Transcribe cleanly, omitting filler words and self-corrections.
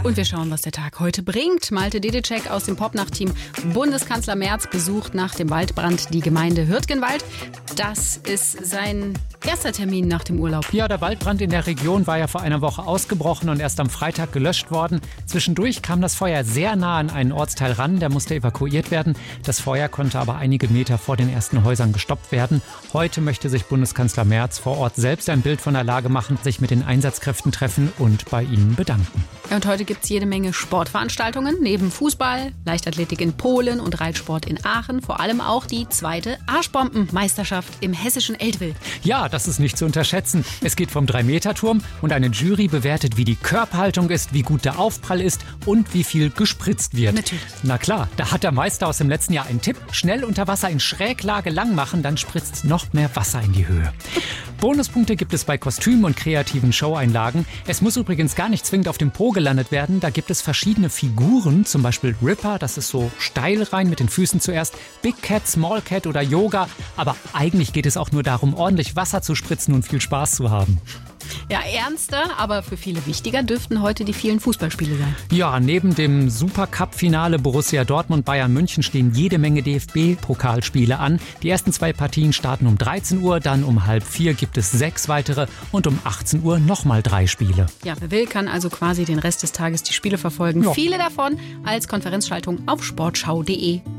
Und wir schauen, was der Tag heute bringt. Malte Dedecek aus dem Popnacht-Team Bundeskanzler Merz besucht nach dem Waldbrand die Gemeinde Hürtgenwald. Das ist sein erster Termin nach dem Urlaub. Ja, der Waldbrand in der Region war ja vor einer Woche ausgebrochen und erst am Freitag gelöscht worden. Zwischendurch kam das Feuer sehr nah an einen Ortsteil ran, der musste evakuiert werden. Das Feuer konnte aber einige Meter vor den ersten Häusern gestoppt werden. Heute möchte sich Bundeskanzler Merz vor Ort selbst ein Bild von der Lage machen, sich mit den Einsatzkräften treffen und bei ihnen bedanken. Ja, und heute gibt es jede Menge Sportveranstaltungen. Neben Fußball, Leichtathletik in Polen und Reitsport in Aachen. Vor allem auch die zweite Arschbombenmeisterschaft im hessischen Eltville. Ja, das ist nicht zu unterschätzen. Es geht vom 3-Meter-Turm und eine Jury bewertet, wie die Körperhaltung ist, wie gut der Aufprall ist und wie viel gespritzt wird. Natürlich. Na klar, da hat der Meister aus dem letzten Jahr einen Tipp. Schnell unter Wasser in Schräglage lang machen, dann spritzt noch mehr Wasser in die Höhe. Bonuspunkte gibt es bei Kostümen und kreativen Showeinlagen. Es muss übrigens gar nicht zwingend auf dem Po gelandet werden. Da gibt es verschiedene Figuren, zum Beispiel Ripper, das ist so steil rein mit den Füßen zuerst, Big Cat, Small Cat oder Yoga. Aber eigentlich geht es auch nur darum, ordentlich Wasser zu spritzen und viel Spaß zu haben. Ja, ernster, aber für viele wichtiger dürften heute die vielen Fußballspiele sein. Ja, neben dem Supercup-Finale Borussia Dortmund-Bayern München stehen jede Menge DFB-Pokalspiele an. Die ersten 2 Partien starten um 13 Uhr, dann um 3:30 gibt es 6 weitere und um 18 Uhr nochmal 3 Spiele. Ja, wer will, kann also quasi den Rest des Tages die Spiele verfolgen. Ja. Viele davon als Konferenzschaltung auf sportschau.de.